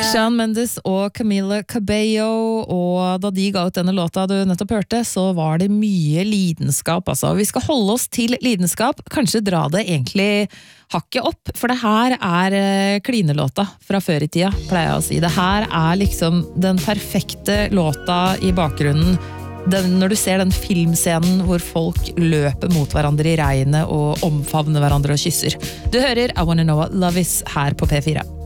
Shawn Mendes og Camila Cabello, og da de ga ut denne låta du nettopp hørte, så var det mye lidenskap, altså. Vi skal holde oss til lidenskap, kanskje dra det egentlig hakket opp, for det her klinelåta fra før i tida, pleier jeg å si. Det her liksom den perfekte låta i bakgrunnen, når du ser den filmscenen hvor folk løper mot hverandre i regnet og omfavner hverandre og kysser. Du hører I Wanna Know What Love Is her på P4.